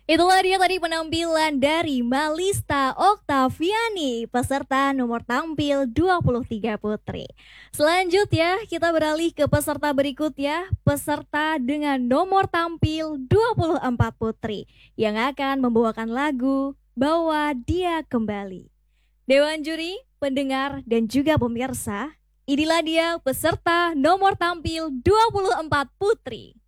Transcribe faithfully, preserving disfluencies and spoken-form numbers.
Itulah dia tadi penampilan dari Malista Oktaviani, peserta nomor tampil dua puluh tiga putri. Selanjutnya kita beralih ke peserta berikutnya, peserta dengan nomor tampil dua puluh empat putri yang akan membawakan lagu Bawa Dia Kembali. Dewan juri, pendengar, dan juga pemirsa, inilah dia peserta nomor tampil dua puluh empat putri.